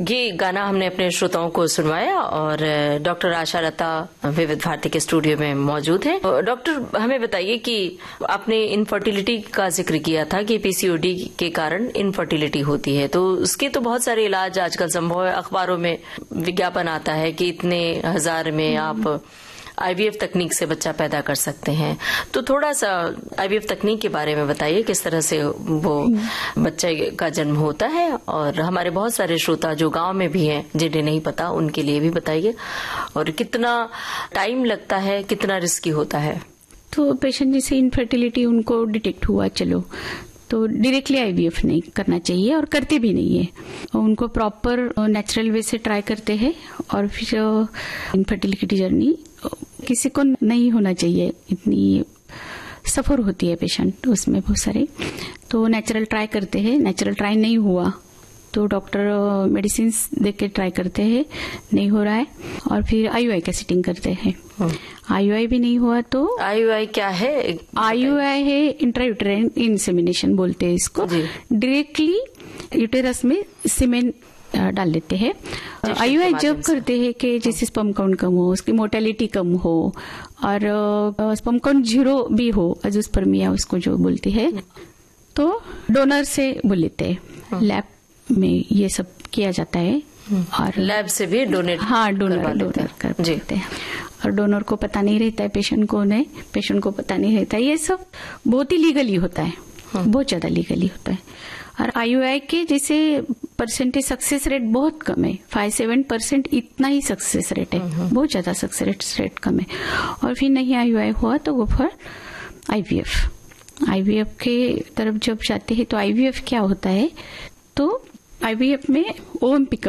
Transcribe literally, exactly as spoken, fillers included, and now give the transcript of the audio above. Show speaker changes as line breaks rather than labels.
ये गाना हमने अपने श्रोताओं को सुनवाया और डॉक्टर आशा लता विविध भारती के स्टूडियो में मौजूद है। डॉक्टर, हमें बताइए कि आपने इनफर्टिलिटी का जिक्र किया था कि पीसीओडी के कारण इनफर्टिलिटी होती है, तो उसके तो बहुत सारे इलाज आजकल संभव है। अखबारों में विज्ञापन आता है कि इतने हजार में आप आईवीएफ तकनीक से बच्चा पैदा कर सकते हैं। तो थोड़ा सा आईवीएफ तकनीक के बारे में बताइए, किस तरह से वो बच्चे का जन्म होता है, और हमारे बहुत सारे श्रोता जो गांव में भी हैं जिन्हें नहीं पता उनके लिए भी बताइए, और कितना टाइम लगता है, कितना रिस्की होता है।
तो पेशेंट जैसे इनफर्टिलिटी उनको डिटेक्ट हुआ, चलो तो डायरेक्टली आईवीएफ नहीं करना चाहिए और करते भी नहीं है, उनको प्रॉपर नेचुरल वे से ट्राई करते हैं। और फिर इनफर्टिलिटी जर्नी किसी को नहीं होना चाहिए, इतनी सफर होती है पेशेंट उसमें बहुत सारे, तो नेचुरल ट्राई करते हैं। नेचुरल ट्राई नहीं हुआ तो डॉक्टर मेडिसिन देख के ट्राई करते हैं, नहीं हो रहा है, और फिर आईयूआई का सेटिंग करते हैं। आईयूआई भी नहीं हुआ तो
आईयूआई क्या है?
आईयूआई है इंट्रायूटेराइन इंसेमिनेशन बोलते हैं इसको। डायरेक्टली यूटेरस में सीमेन डाल लेते हैं। आईयूआई जब करते हैं कि जैसे स्पर्म काउंट कम हो, उसकी मोर्टेलिटी कम हो, और स्पर्म काउंट जीरो भी हो, अजोस्पर्मिया उसको जो बोलती है, तो डोनर से बोल लेते हैं। लैब में ये सब किया जाता है, और
लैब से भी डोनेट
हाँ डोनर डोनर कर देते हैं। और डोनर को पता नहीं रहता है, पेशेंट को नहीं, पेशेंट को पता नहीं रहता है। ये सब बहुत ही लीगली होता है, बहुत ज्यादा लीगली होता है। और आईयूआई के जैसे परसेंटेज सक्सेस रेट बहुत कम है, फाइव सेवन परसेंट इतना ही सक्सेस रेट है, बहुत ज्यादा सक्सेस रेट कम है। और फिर नहीं आईयूआई हुआ तो वो फॉर आईवीएफ। आईवीएफ के तरफ जब जाते हैं तो आईवीएफ क्या होता है, तो आईवीएफ में ओवम पिकअप